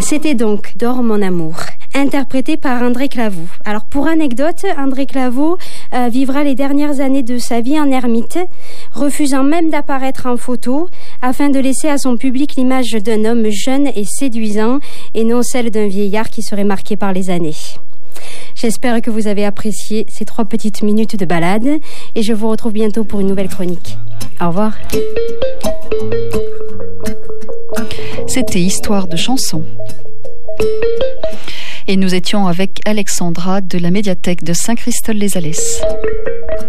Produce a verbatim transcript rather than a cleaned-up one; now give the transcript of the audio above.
C'était donc Dors mon amour, interprété par André Clavaux. Alors pour anecdote, André Clavaux euh, vivra les dernières années de sa vie en ermite, refusant même d'apparaître en photo, afin de laisser à son public l'image d'un homme jeune et séduisant, et non celle d'un vieillard qui serait marqué par les années. J'espère que vous avez apprécié ces trois petites minutes de balade, et je vous retrouve bientôt pour une nouvelle chronique. Au revoir. C'était Histoire de chansons. Et nous étions avec Alexandra de la médiathèque de Saint-Christol-les-Alès.